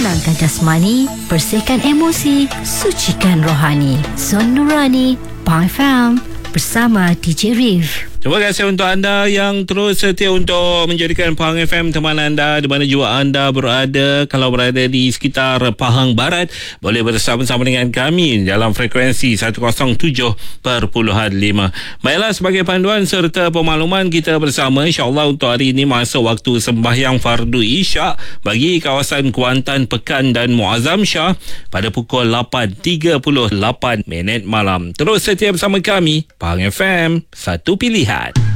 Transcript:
tenangkan jasmani, bersihkan emosi, sucikan rohani. Zon Nurani, Pang FM, bersama DJ Rif. Terima kasih untuk anda yang terus setia untuk menjadikan Pahang FM teman anda di mana jua anda berada. Kalau berada di sekitar Pahang Barat, boleh bersama-sama dengan kami dalam frekuensi 107.5. Baiklah, sebagai panduan serta pemaluman kita bersama, insyaAllah untuk hari ini masa waktu sembahyang fardu Isyak bagi kawasan Kuantan, Pekan dan Muazzam Shah pada pukul 8.38 malam. Terus setia bersama kami, Pahang FM, satu pilihan.